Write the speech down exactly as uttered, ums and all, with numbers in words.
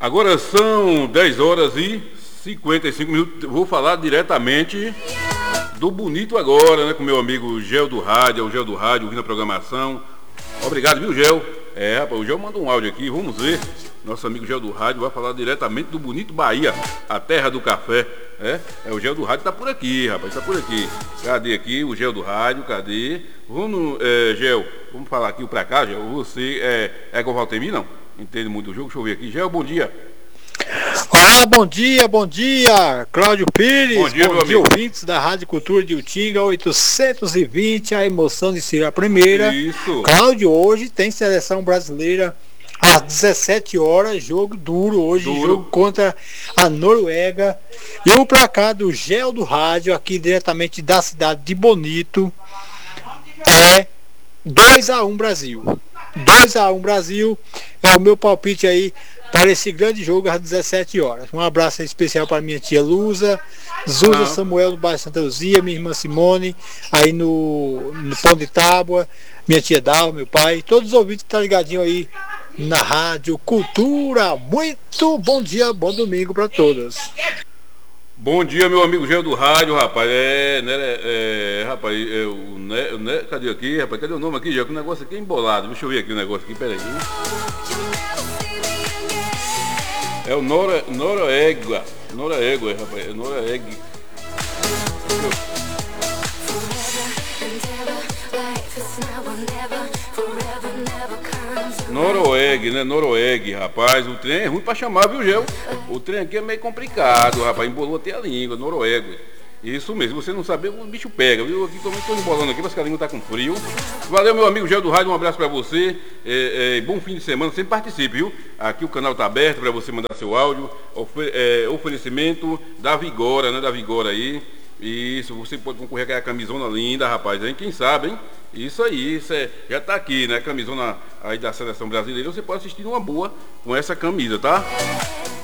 Agora são dez horas e cinquenta e cinco minutos. Vou falar diretamente do Bonito agora, né? Com meu amigo Gel do Rádio, o Gel do Rádio, ouvindo a programação. Obrigado, viu, Gel? É, rapaz, o Gel mandou um áudio aqui, vamos ver. Nosso amigo Gel do Rádio vai falar diretamente do Bonito Bahia, a terra do café. É, é o Gel do Rádio tá por aqui, rapaz, tá por aqui. Cadê aqui o Gel do Rádio, cadê? Vamos, é, Gel, vamos falar aqui pra cá, Gel. Você é, é com o Valtemir, não? Entende muito do jogo, deixa eu ver aqui. Gel, bom dia. Olá, bom dia, bom dia, Cláudio Pires, bom dia, bom dia ouvintes da Rádio Cultura de Utinga, oitocentos e vinte, a emoção de ser a primeira. Isso. Cláudio, hoje tem seleção brasileira às dezessete horas, jogo duro hoje, duro. Jogo contra a Noruega. E o placar do Gel do Rádio, aqui diretamente da cidade de Bonito, é dois a um Brasil. dois a um Brasil, é o meu palpite aí para esse grande jogo às dezessete horas. Um abraço especial para minha tia Luza, Zuza ah. Samuel do bairro Santa Luzia, minha irmã Simone, aí no, no Pão de Tábua, minha tia Dal, meu pai, todos os ouvintes que estão ligadinhos aí na Rádio Cultura. Muito bom dia, bom domingo para todos. Bom dia, meu amigo Gel do Rádio, rapaz. É, né, é, é rapaz, é, o, né, né, cadê aqui, rapaz? Cadê o nome aqui, Gel? Que o negócio aqui é embolado. Deixa eu ver aqui o negócio aqui, peraí. É o Nora, Noruega. Noruega, rapaz. É Noruega. Noruega, né? Noruega, rapaz. O trem é ruim pra chamar, viu, Gel? O trem aqui é meio complicado, rapaz. Embolou até a língua, Noruega. Isso mesmo, você não sabe, o bicho pega, viu? Aqui também estou embolando aqui, mas que a língua tá com frio. Valeu, meu amigo Gel do Rádio, um abraço pra você. É, é, bom fim de semana, sempre participe, viu? Aqui o canal tá aberto pra você mandar seu áudio. Ofe é, oferecimento da Vigora, né? Da Vigora aí. Isso, você pode concorrer com a camisona linda, rapaz, hein? Quem sabe, hein? Isso aí, isso é, já tá aqui, né? Camisona aí da seleção brasileira, você pode assistir numa boa com essa camisa, tá?